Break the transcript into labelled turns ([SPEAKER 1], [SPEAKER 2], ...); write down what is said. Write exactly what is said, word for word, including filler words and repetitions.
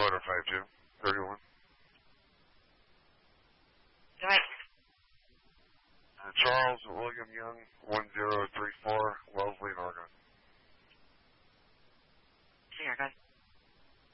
[SPEAKER 1] Letter five two thirty-one.
[SPEAKER 2] Go ahead.
[SPEAKER 1] Uh, Charles William Young, one zero three four, Wellesley, Oregon.